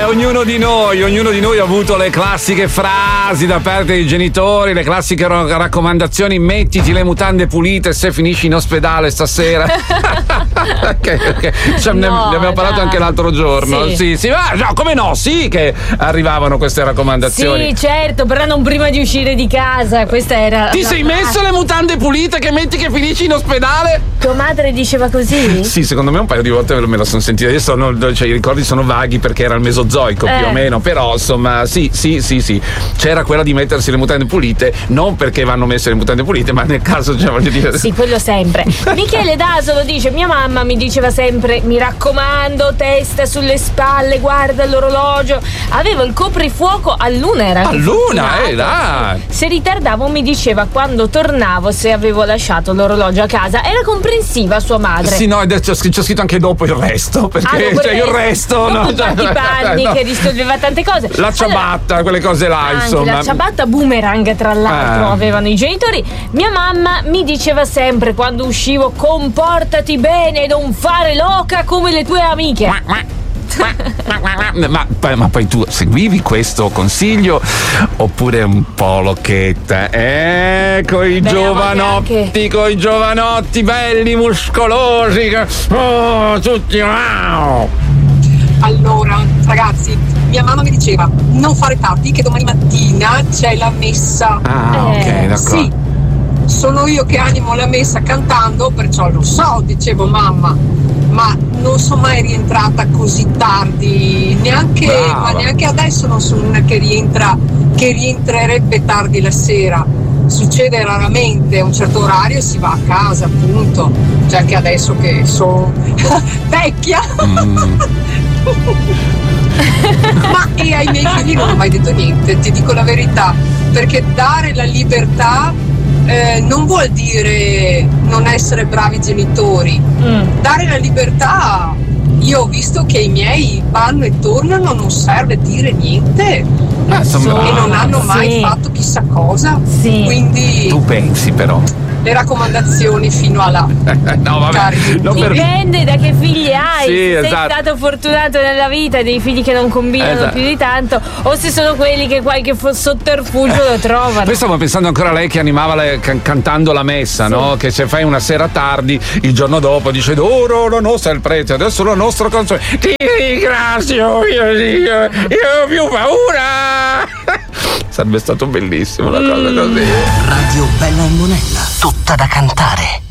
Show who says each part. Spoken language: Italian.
Speaker 1: ognuno di noi ha avuto le classiche frasi da parte dei genitori, le classiche raccomandazioni: mettiti le mutande pulite se finisci in ospedale stasera. Okay. Cioè, ne abbiamo parlato anche l'altro giorno. Sì. No, come no? Sì che arrivavano queste raccomandazioni.
Speaker 2: Sì, certo, però non prima di uscire di casa. Questa era.
Speaker 1: Ti sei messo le mutande pulite che metti che finisci in ospedale?
Speaker 2: Tua madre diceva così?
Speaker 1: Sì, secondo me un paio di volte me la sono sentita. Adesso i ricordi sono vaghi perché era il Mesozoico più o meno, però insomma sì. C'era quella di mettersi le mutande pulite, non perché vanno messe le mutande pulite, ma nel caso, voglio dire.
Speaker 2: Sì, quello sempre. Michele Dasolo dice: mia mamma mi diceva sempre: mi raccomando, testa sulle spalle, guarda l'orologio. Avevo il coprifuoco all'una, dai. Se ritardavo mi diceva quando tornavo se avevo lasciato l'orologio a casa. Era comprensiva sua madre.
Speaker 1: Sì, no, c'ho scritto anche dopo il resto, perché il resto
Speaker 2: no, i panni che risolveva tante cose.
Speaker 1: La ciabatta, quelle cose là,
Speaker 2: anche
Speaker 1: insomma.
Speaker 2: La ciabatta boomerang, tra l'altro, avevano i genitori. Mia mamma mi diceva sempre quando uscivo: comportati bene, non fare loca come le tue amiche.
Speaker 1: Ma poi tu seguivi questo consiglio oppure un po' locchetta? Coi giovanotti belli, muscolosi, tutti.
Speaker 3: Allora, ragazzi, mia mamma mi diceva: non fare tardi che domani mattina c'è la messa.
Speaker 1: Ok, d'accordo.
Speaker 3: Sì, sono io che animo la messa cantando, perciò lo so, dicevo mamma, ma non sono mai rientrata così tardi, neanche adesso non sono una che rientrerebbe tardi la sera. Succede raramente, a un certo orario si va a casa, appunto, già che adesso che sono vecchia. Ma e ai miei figli non ho mai detto niente, ti dico la verità, perché dare la libertà non vuol dire non essere bravi genitori. Dare la libertà, io ho visto che i miei vanno e tornano, non serve dire niente, e non hanno mai fatto chissà cosa. Quindi
Speaker 1: tu pensi però
Speaker 3: le raccomandazioni fino alla
Speaker 1: no, vabbè,
Speaker 2: dipende da che figli hai.
Speaker 1: Sì,
Speaker 2: se sei
Speaker 1: esatto.
Speaker 2: stato fortunato nella vita, dei figli che non combinano più di tanto, o se sono quelli che qualche sotterfugio lo trovano.
Speaker 1: Poi stavo pensando ancora a lei che animava cantando la messa, no? Che se fai una sera tardi, il giorno dopo dice: ora la nostra è il prete, adesso la nostra canzone. Ti ringrazio, io ho più paura. Sarebbe stato bellissimo una cosa così.
Speaker 4: Radio Bella e Monella, tutta da cantare.